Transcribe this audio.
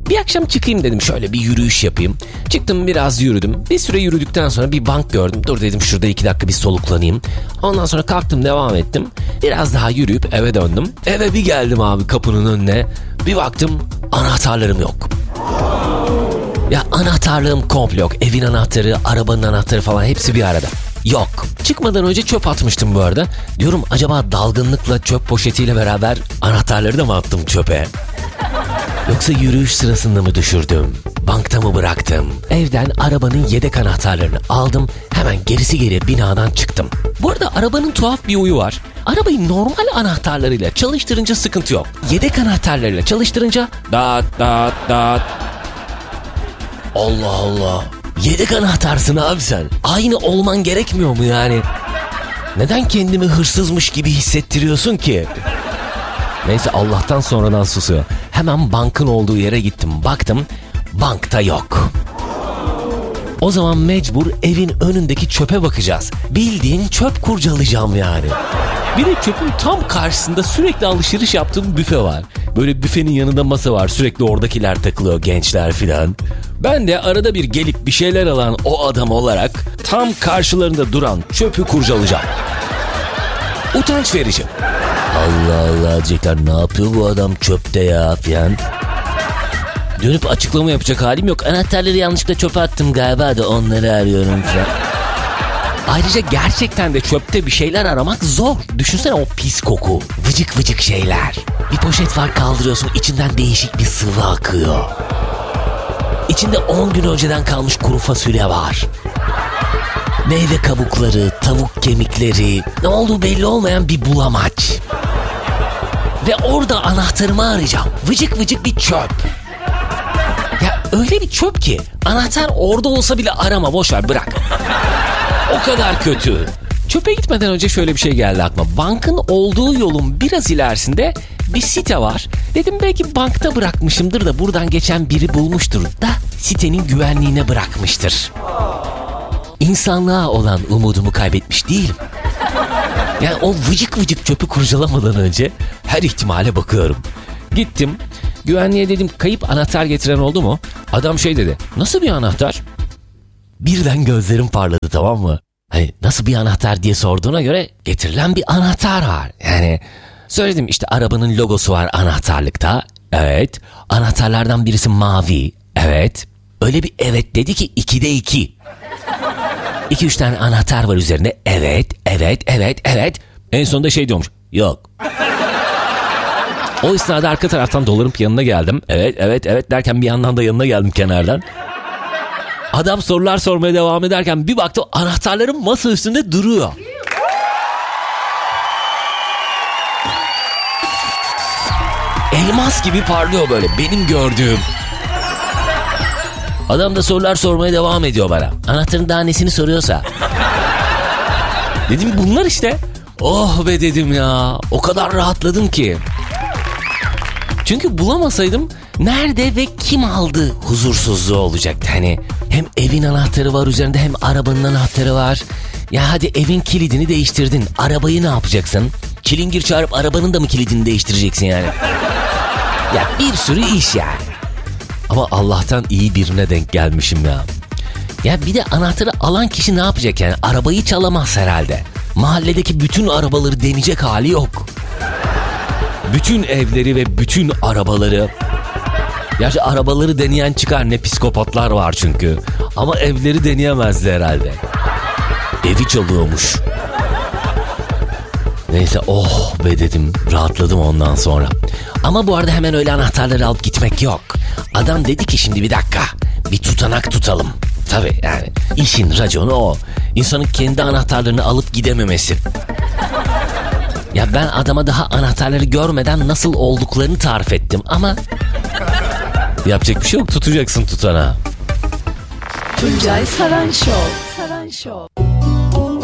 Bir akşam çıkayım dedim, şöyle bir yürüyüş yapayım. Çıktım, biraz yürüdüm. Bir süre yürüdükten sonra bir bank gördüm. Dur dedim, şurada 2 dakika bir soluklanayım. Ondan sonra kalktım, devam ettim. Biraz daha yürüyüp eve döndüm. Eve bir geldim abi, kapının önüne. Bir baktım anahtarlarım yok. Ya anahtarlığım komple yok. Evin anahtarı, arabanın anahtarı falan hepsi bir arada. Yok. Çıkmadan önce çöp atmıştım bu arada. Diyorum acaba dalgınlıkla çöp poşetiyle beraber anahtarları da mı attım çöpe? Yoksa yürüyüş sırasında mı düşürdüm? Bankta mı bıraktım? Evden arabanın yedek anahtarlarını aldım. Hemen gerisi geri binadan çıktım. Bu arada arabanın tuhaf bir huyu var. Arabayı normal anahtarlarıyla çalıştırınca sıkıntı yok. Yedek anahtarlarıyla çalıştırınca dat dat dat. Allah Allah. Yedek anahtarsın abi sen. Aynı olman gerekmiyor mu yani? Neden kendimi hırsızmış gibi hissettiriyorsun ki? Neyse, Allah'tan sonradan susuyor. Hemen bankın olduğu yere gittim. Baktım bankta yok. O zaman mecbur evin önündeki çöpe bakacağız. Bildiğin çöp kurcalayacağım yani. Bir de çöpün tam karşısında sürekli alışveriş yaptığım büfe var. Böyle büfenin yanında masa var. Sürekli oradakiler takılıyor, gençler filan. Ben de arada bir gelip bir şeyler alan o adam olarak tam karşılarında duran çöpü kurcalayacağım. Utanç verici. Allah Allah diyecekler, ne yapıyor bu adam çöpte ya filan. Dönüp açıklama yapacak halim yok. Anahtarları yanlışlıkla çöpe attım galiba da onları arıyorum filan. Ayrıca gerçekten de çöpte bir şeyler aramak zor. Düşünsene o pis koku, vıcık vıcık şeyler. Bir poşet var, kaldırıyorsun, içinden değişik bir sıvı akıyor. İçinde 10 gün önceden kalmış kuru fasulye var. Meyve kabukları, tavuk kemikleri, ne olduğu belli olmayan bir bulamaç. Ve orada anahtarımı arayacağım. Vıcık vıcık bir çöp. Ya öyle bir çöp ki anahtar orada olsa bile arama, boşver, bırak. O kadar kötü. Çöpe gitmeden önce şöyle bir şey geldi aklıma. Bankın olduğu yolun biraz ilerisinde bir site var. Dedim belki bankta bırakmışımdır da buradan geçen biri bulmuştur da sitenin güvenliğine bırakmıştır. İnsanlığa olan umudumu kaybetmiş değilim. Yani o vıcık vıcık çöpü kurcalamadan önce her ihtimale bakıyorum. Gittim güvenliğe, dedim kayıp anahtar getiren oldu mu? Adam şey dedi, nasıl bir anahtar? Birden gözlerim parladı, tamam mı? Hani nasıl bir anahtar diye sorduğuna göre getirilen bir anahtar var. Yani söyledim, işte arabanın logosu var anahtarlıkta. Evet. Anahtarlardan birisi mavi. Evet. Öyle bir evet dedi ki 2'de 2. 2-3 tane anahtar var üzerinde. Evet, evet, evet, evet. En sonunda şey diyormuş. Yok. O esnada arka taraftan dolanıp yanına geldim. Evet, evet, evet derken bir yandan da yanına geldim kenardan. Adam sorular sormaya devam ederken bir baktım anahtarlarım masa üstünde duruyor. Elmas gibi parlıyor böyle benim gördüğüm. Adam da sorular sormaya devam ediyor bana. Anahtarın daha nesini soruyorsa. Dedim bunlar işte. Oh be dedim ya. O kadar rahatladım ki. Çünkü bulamasaydım nerede ve kim aldı huzursuzluğu olacaktı. Hani hem evin anahtarı var üzerinde hem arabanın anahtarı var. Ya hadi evin kilidini değiştirdin. Arabayı ne yapacaksın? Çilingir çağırıp arabanın da mı kilidini değiştireceksin yani? Ya bir sürü iş yani. Ama Allah'tan iyi birine denk gelmişim ya. Ya bir de anahtarı alan kişi ne yapacak yani? Arabayı çalamaz herhalde. Mahalledeki bütün arabaları deneyecek hali yok. Bütün evleri ve bütün arabaları. Gerçi arabaları deneyen çıkar, ne psikopatlar var çünkü. Ama evleri deneyemezdi herhalde. Evi çalıyormuş. Neyse oh be dedim, rahatladım ondan sonra. Ama bu arada hemen öyle anahtarları alıp gitmek yok. Adam dedi ki şimdi bir dakika, bir tutanak tutalım. Tabii yani işin raconu o. İnsanın kendi anahtarlarını alıp gidememesi. Ya ben adama daha anahtarları görmeden nasıl olduklarını tarif ettim ama yapacak bir şey yok, tutacaksın tutanağı. Tuncay Saran Show.